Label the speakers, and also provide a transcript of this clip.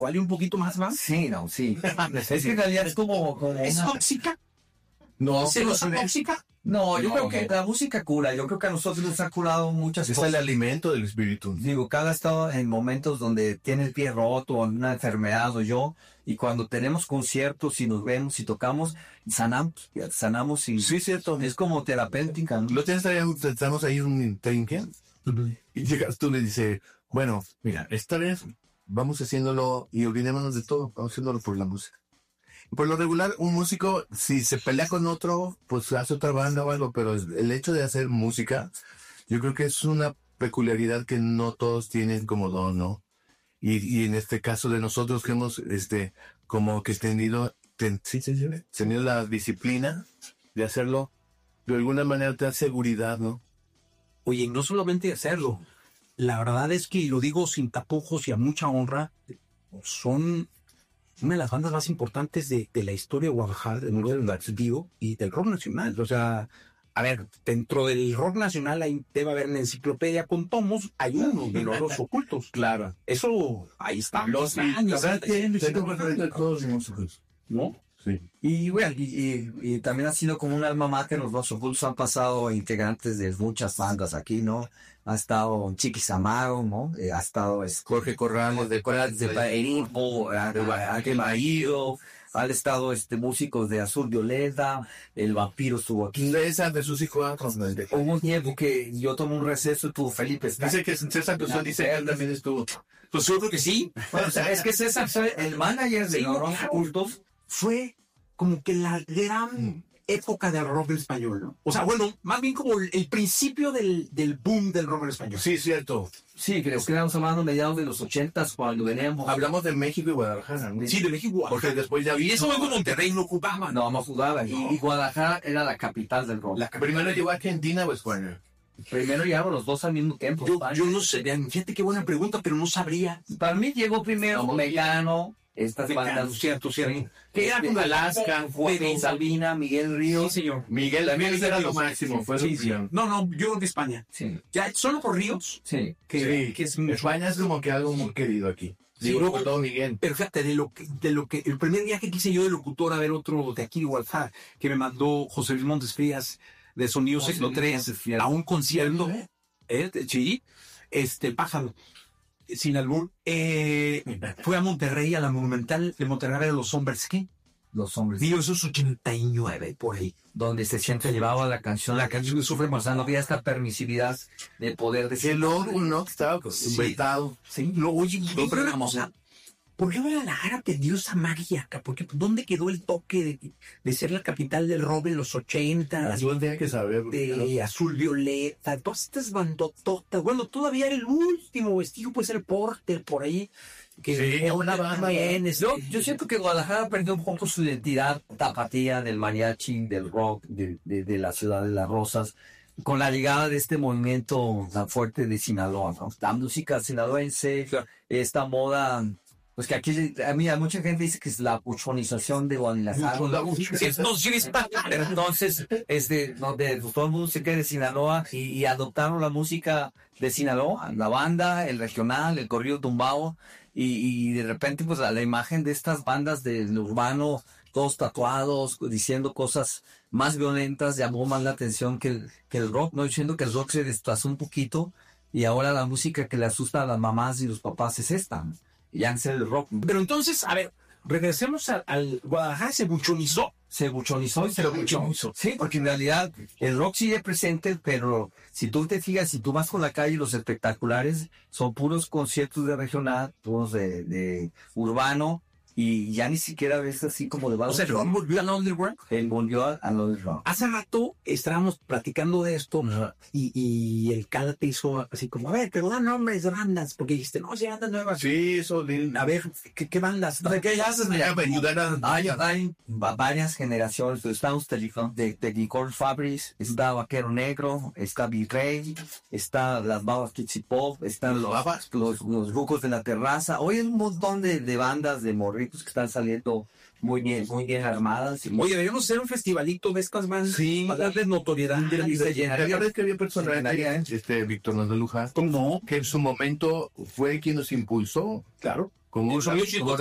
Speaker 1: ¿Cuál un poquito más va?
Speaker 2: Sí, no, sí. Es que en realidad es como
Speaker 1: ¿Es
Speaker 2: una...
Speaker 1: tóxica?
Speaker 2: No,
Speaker 1: ¿Se nos tóxica?
Speaker 2: no, yo
Speaker 3: No,
Speaker 2: creo que
Speaker 3: no.
Speaker 2: la música cura. Yo creo que a nosotros nos ha curado muchas
Speaker 3: Es
Speaker 2: cosas.
Speaker 3: el alimento del espíritu.
Speaker 2: Digo, cada estado en momentos donde tiene el pie roto o una enfermedad o yo, y cuando tenemos conciertos y nos vemos y tocamos, sanamos y
Speaker 3: Sí, cierto.
Speaker 2: es como terapéutica, ¿no?
Speaker 3: Lo tienes estamos ahí un trinquén y llegas tú y le dices, bueno, mira, esta vez vamos haciéndolo y olvidémonos de todo, vamos haciéndolo por la música. Por lo regular, un músico, si se pelea con otro, pues hace otra banda o algo, pero el hecho de hacer música, yo creo que es una peculiaridad que no todos tienen como don, ¿no? Y en este caso de nosotros que hemos, como que tenido la disciplina de hacerlo, de alguna manera te da seguridad, ¿no?
Speaker 1: Oye, y no solamente hacerlo. La verdad es que, lo digo sin tapujos y a mucha honra, son una de las bandas más importantes de la historia de Guadalajara, del Batsbio y del rock nacional. O sea, a ver, dentro del rock nacional ahí debe haber una enciclopedia con tomos, hay unos de los ocultos.
Speaker 3: Claro.
Speaker 1: Eso, ahí está.
Speaker 3: Los
Speaker 1: años,
Speaker 3: todos los músicos.
Speaker 1: ¿no?
Speaker 3: Sí.
Speaker 2: Y bueno, y también ha sido como un alma mater. Los ocultos han pasado integrantes de muchas bandas aquí, ¿no? Ha estado Chiquis Amaro, ¿no? Ha estado
Speaker 3: Jorge Corrales
Speaker 2: de Paeripo, Ángel Maído, han estado músicos de Azul Violeta, El Vampiro estuvo aquí.
Speaker 3: Esa de sus hijos.
Speaker 2: Hubo un tiempo que yo tomé un receso y tuvo Felipe Escala.
Speaker 3: Dice que César Cruzón dice que él también estuvo.
Speaker 1: Pues yo creo que sí.
Speaker 2: Bueno, o sea, es que César fue el manager de los ocultos.
Speaker 1: Fue como que la gran época del rock en español, ¿no? O sea, bueno, más bien como el principio del boom del rock en español.
Speaker 3: Sí, cierto.
Speaker 2: Sí, creo que estamos hablando mediados de los 80s cuando veníamos.
Speaker 3: Hablamos de México y Guadalajara, ¿no?
Speaker 1: Sí, de México.
Speaker 3: Porque después ya
Speaker 1: Y eso luego Monterrey no ocupaba.
Speaker 2: No jugaba. Y Guadalajara era la capital del rock.
Speaker 3: Primero llegó a Argentina o España.
Speaker 2: Primero llegaron los dos al mismo tiempo.
Speaker 1: Yo no sé, fíjate qué buena pregunta, pero no sabría.
Speaker 2: Para mí llegó primero Mecano, estas
Speaker 1: Mecano,
Speaker 2: bandas.
Speaker 1: cierto. Que era
Speaker 2: con
Speaker 1: con
Speaker 2: Alaska, Joaquín Sabina, Miguel Ríos.
Speaker 1: Sí, señor.
Speaker 3: Miguel también era lo máximo. Fue
Speaker 1: Sí,
Speaker 3: su
Speaker 1: sí.
Speaker 3: opción.
Speaker 1: No, yo creo que España.
Speaker 2: Sí,
Speaker 1: Ya, solo por Ríos,
Speaker 2: sí.
Speaker 1: que es mucho.
Speaker 3: España es como que algo muy querido aquí.
Speaker 1: Sí,
Speaker 3: Digo,
Speaker 1: luego-
Speaker 3: por todo Miguel.
Speaker 1: Pero fíjate, de lo que, el primer viaje que hice yo de locutor a ver otro de aquí de Guadalajara, que me mandó José Luis Montes Frías de Sonido 603 a un concierto, sí, Pájaro, sin albur, fue a Monterrey, a la Monumental de Monterrey de los Hombres, ¿qué?
Speaker 2: Los hombres.
Speaker 1: Digo, eso es 89, por ahí.
Speaker 2: Donde se siempre llevaba la canción que sufre más. No había esta permisividad de poder decir.
Speaker 3: El oro, ¿no? Que estaba vetado.
Speaker 1: Sí, oye, o sea, ¿por qué Guadalajara perdió esa magia acá? Porque ¿dónde quedó el toque de ser la capital del rock en los 80?
Speaker 3: Yo tenía que saber.
Speaker 1: De Azul Violeta, todas estas bandototas. Bueno, todavía era el último vestigio, puede ser Porter por ahí. Que
Speaker 3: Sí, una banda.
Speaker 1: bien,
Speaker 2: Yo siento que Guadalajara perdió un poco su identidad tapatía del mariachi, del rock, de la ciudad de las rosas, con la llegada de este movimiento tan fuerte de Sinaloa, ¿no? La música sinaloense, esta moda, pues que aquí, a mucha gente dice que es la puchonización de Guadalajara. Pero entonces, todo el mundo se queda de Sinaloa y adoptaron la música de Sinaloa, la banda, el regional, el corrido tumbado, y de repente, pues, la imagen de estas bandas del urbano, todos tatuados, diciendo cosas más violentas, llamó más la atención que el rock, ¿no? Diciendo que el rock se desplazó un poquito, y ahora la música que le asusta a las mamás y los papás es esta, ¿no? Y ya es el rock.
Speaker 1: Pero entonces, a ver, regresemos al Guadalajara, se buchonizó.
Speaker 2: Se buchonizó y se buchonizó. Sí, porque en realidad el rock sigue presente, pero si tú te fijas, si tú vas por la calle, los espectaculares son puros conciertos de regional, puros de urbano, y ya ni siquiera ves así como de
Speaker 1: O sea, el rock volvió al underground.
Speaker 2: volvió al underground.
Speaker 1: Hace rato estábamos platicando de esto y el Cala te hizo así como, a ver, pero da nombres de bandas, porque dijiste, no, si bandas nuevas.
Speaker 3: Sí, eso.
Speaker 1: A ver, ¿qué bandas?
Speaker 2: ¿De qué haces?
Speaker 3: Ya me ayudaron.
Speaker 2: Hay varias generaciones. Está de Nicole Fabris, está Vaquero Negro, está Virrey, está las Babas Kids y Pop, están los Rucos de la Terraza. Hoy hay un montón de bandas de morritos que están saliendo muy bien armadas.
Speaker 1: Oye, deberíamos hacer un festivalito de estas bandas para darles notoriedad.
Speaker 2: Se llenaría.
Speaker 3: ¿Te acuerdas que había personaje, Víctor Manuel Luján,
Speaker 1: ¿Cómo no?
Speaker 3: que en su momento fue quien nos impulsó?
Speaker 1: Claro.
Speaker 3: Con
Speaker 1: Uso
Speaker 3: gusto.
Speaker 1: Music,